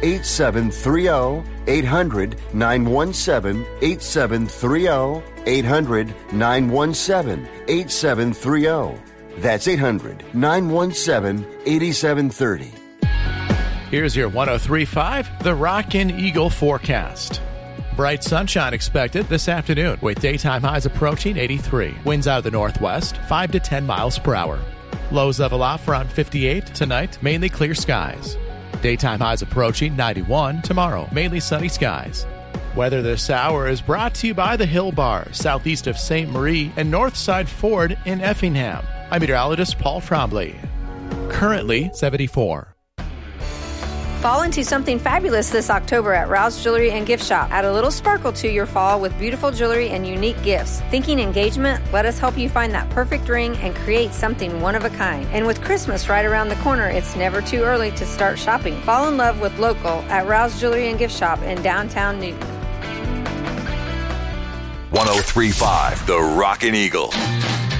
800-917-8730. 800-917-8730. 800-917-8730. That's 800-917-8730. Here's your 103.5 The Rockin' Eagle forecast. Bright sunshine expected this afternoon with daytime highs approaching 83. Winds out of the northwest, 5 to 10 miles per hour. Lows level off around 58 tonight, mainly clear skies. Daytime highs approaching 91 tomorrow, mainly sunny skies. Weather this hour is brought to you by the Hill Bar, southeast of St. Marie and Northside Ford in Effingham. I'm meteorologist Paul Trombley. Currently 74. Fall into something fabulous this October at Rouse Jewelry and Gift Shop. Add a little sparkle to your fall with beautiful jewelry and unique gifts. Thinking engagement? Let us help you find that perfect ring and create something one of a kind. And with Christmas right around the corner, it's never too early to start shopping. Fall in love with local at Rouse Jewelry and Gift Shop in downtown Newton. 103.5 The Rockin' Eagle.